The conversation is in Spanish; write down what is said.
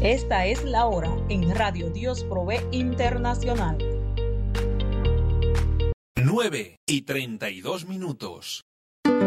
Esta es la hora en Radio Dios Provee Internacional. 9:32.